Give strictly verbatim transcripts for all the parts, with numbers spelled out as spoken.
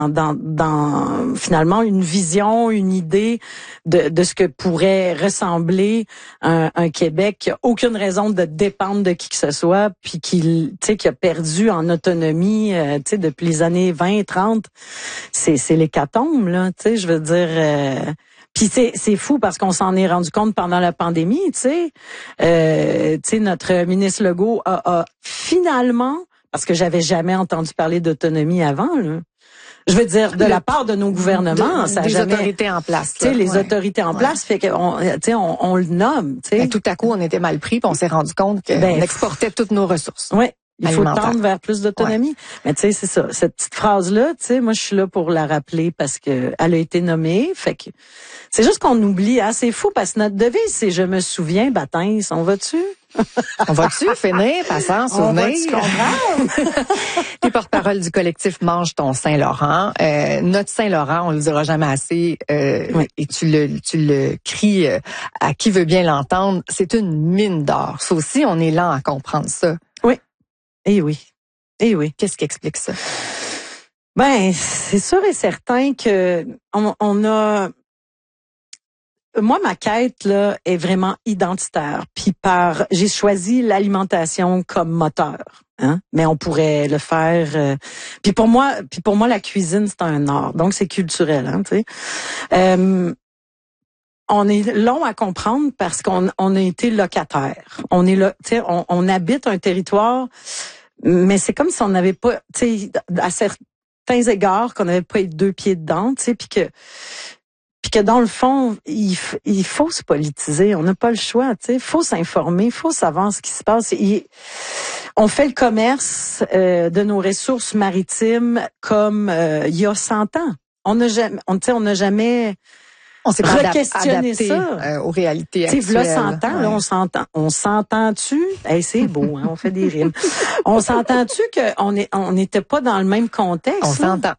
dans, dans finalement une vision, une idée de, de ce que pourrait ressembler un, un Québec qui a aucune raison de dépendre de qui que ce soit, puis qui, tu sais, qui a perdu en autonomie, euh, tu sais, depuis les années vingt, trente. C'est, c'est l'hécatombe, là, tu sais, je veux dire. Euh, Puis c'est c'est fou parce qu'on s'en est rendu compte pendant la pandémie, tu sais. Euh, tu sais, notre ministre Legault a, a finalement, parce que j'avais jamais entendu parler d'autonomie avant, là. Je veux dire, de le, la part de nos gouvernements, de, ça a des jamais, autorités en place. Tu sais, les ouais. autorités en ouais. place, fait qu'on, tu sais, on, on le nomme, tu sais. Ben, tout à coup, on était mal pris, puis on s'est rendu compte qu'on ben, exportait toutes nos ressources. Oui. Il faut tendre vers plus d'autonomie. Ouais. Mais tu sais, c'est ça. Cette petite phrase-là, tu sais, moi, je suis là pour la rappeler parce que elle a été nommée. Fait que c'est juste qu'on oublie. Ah, c'est fou parce que notre devise, c'est « Je me souviens, baptême ». On va-tu? On va-tu finir par s'en souvenir? On va-tu comprendre? T'es porte-parole du collectif Mange ton Saint-Laurent. Euh, notre Saint-Laurent, on le dira jamais assez, euh, oui. et tu le, tu le cries euh, à qui veut bien l'entendre, c'est une mine d'or. Ça aussi, on est lent à comprendre ça. Oui. Eh oui. Eh oui. Qu'est-ce qui explique ça? Ben, c'est sûr et certain que on, on a... Moi, ma quête là est vraiment identitaire. Puis par, j'ai choisi l'alimentation comme moteur, hein. Mais on pourrait le faire. Euh, puis pour moi, puis pour moi, la cuisine c'est un art, donc c'est culturel, hein, tu sais. Euh, on est long à comprendre parce qu'on on a été locataire. On est là, tu sais, on, on habite un territoire, mais c'est comme si on n'avait pas, tu sais, à certains égards, qu'on n'avait pas les deux pieds dedans, tu sais, puis que. Puis que dans le fond, il, il faut se politiser. On n'a pas le choix, tu sais. Il faut s'informer, il faut savoir ce qui se passe. Il, on fait le commerce euh, de nos ressources maritimes comme euh, il y a cent ans. On n'a jamais, on, tu sais, on n'a jamais on s'est re-questionné ça euh, aux réalités actuelles. Tu sais, là, cent ans, ouais. là, on s'entend, on s'entend-tu? Hey, c'est beau, hein, on fait des rimes. On s'entend-tu qu'on est, on n'était pas dans le même contexte? On s'entend.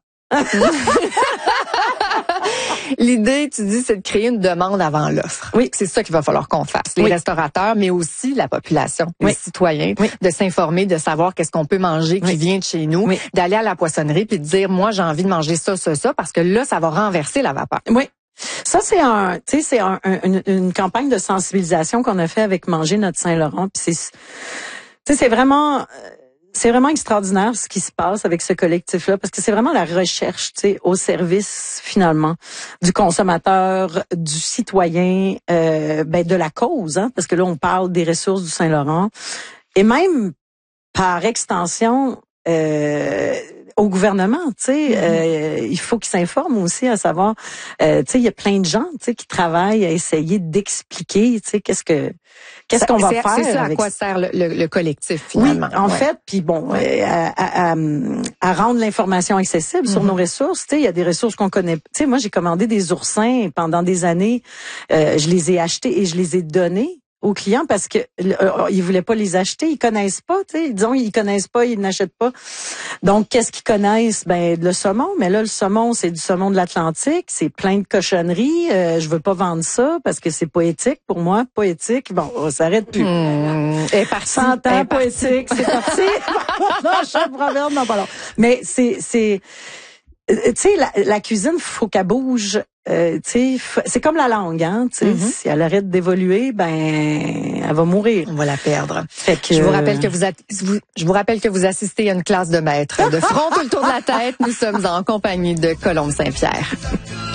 L'idée, tu dis, c'est de créer une demande avant l'offre. Oui. C'est ça qu'il va falloir qu'on fasse. Les oui. restaurateurs, mais aussi la population, oui. les citoyens, oui. de s'informer, de savoir qu'est-ce qu'on peut manger qui oui. vient de chez nous, oui. d'aller à la poissonnerie puis de dire, moi, j'ai envie de manger ça, ça, ça, parce que là, ça va renverser la vapeur. Oui. Ça, c'est un, tu sais, c'est un, un, une, une campagne de sensibilisation qu'on a fait avec Manger notre Saint-Laurent. Puis c'est, tu sais, c'est vraiment... C'est vraiment extraordinaire ce qui se passe avec ce collectif-là parce que c'est vraiment la recherche, tu sais, au service finalement du consommateur, du citoyen, euh, ben de la cause, hein, parce que là on parle des ressources du Saint-Laurent et même par extension euh, au gouvernement, tu sais, mm-hmm. euh, il faut qu'ils s'informent aussi à savoir, euh, tu sais, il y a plein de gens, tu sais, qui travaillent à essayer d'expliquer, tu sais, qu'est-ce que qu'est-ce qu'on va faire. C'est ça avec à quoi sert le, le, le collectif finalement. Oui, en ouais. fait, puis bon, ouais. à, à, à, à rendre l'information accessible mm-hmm. sur nos ressources. Tu sais, il y a des ressources qu'on connaît. Tu sais, moi, j'ai commandé des oursins pendant des années. Euh, je les ai achetés et je les ai donnés aux clients parce que euh, ils voulaient pas les acheter, ils connaissent pas, tu sais, disons ils connaissent pas, ils n'achètent pas. Donc qu'est-ce qu'ils connaissent? Ben le saumon, mais là le saumon c'est du saumon de l'Atlantique, c'est plein de cochonneries, euh, je veux pas vendre ça parce que c'est pas éthique pour moi, pas éthique. Bon, on s'arrête plus. Mmh, et par cent ans pas éthique, c'est parti. Non, chaque proverbe non pas long. Mais c'est c'est tu sais la, la cuisine faut qu'elle bouge. Euh, tu sais, c'est comme la langue, hein. Tu sais, mm-hmm. si elle arrête d'évoluer, ben, elle va mourir. On va la perdre. Fait que, je vous rappelle que vous, vous, je vous rappelle que vous assistez à une classe de maître de front tout le tour de la tête. Nous sommes en compagnie de Colombe Saint-Pierre.